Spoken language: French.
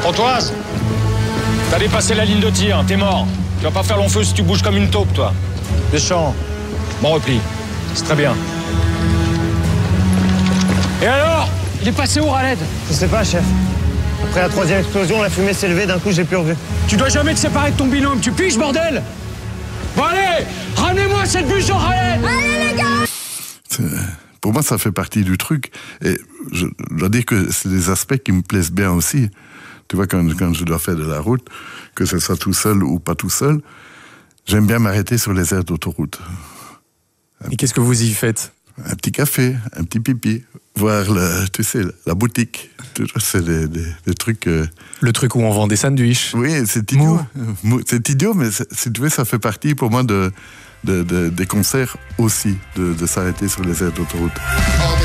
Pontoise, t'as dépassé la ligne de tir, t'es mort. Tu vas pas faire long feu si tu bouges comme une taupe, toi. Deschamps, bon repli. C'est très bien. Et alors? Il est passé où, Raled? Je sais pas, chef. Après la troisième explosion, la fumée s'est levée, d'un coup, j'ai plus revu. Tu dois jamais te séparer de ton binôme, tu piges, bordel? Bon allez, ramenez-moi cette bûche au Raled! Allez, les gars! Pour moi, ça fait partie du truc. Et je dois dire que c'est des aspects qui me plaisent bien aussi. Tu vois, quand je dois faire de la route, que ce soit tout seul ou pas tout seul, j'aime bien m'arrêter sur les aires d'autoroute. Et qu'est-ce que vous y faites? Un petit café, un petit pipi, voir la boutique. C'est des trucs... Le truc où on vend des sandwichs. Oui, c'est idiot. C'est idiot, mais si tu veux, ça fait partie pour moi des concerts aussi, de s'arrêter sur les aires d'autoroute.